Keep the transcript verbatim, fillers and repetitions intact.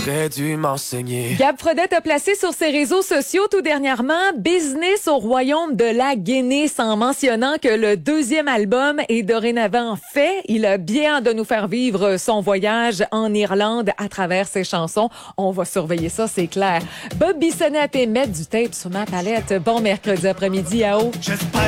T'aurais dû m'enseigner. Gab Fredette a placé sur ses réseaux sociaux tout dernièrement business au royaume de la Guinness en mentionnant que le deuxième album est dorénavant fait. Il a bien hâte de nous faire vivre son voyage en Irlande à travers ses chansons. On va surveiller ça, c'est clair. Bob Bissonnette et mettre du tape sur ma palette. Bon mercredi après-midi à haut.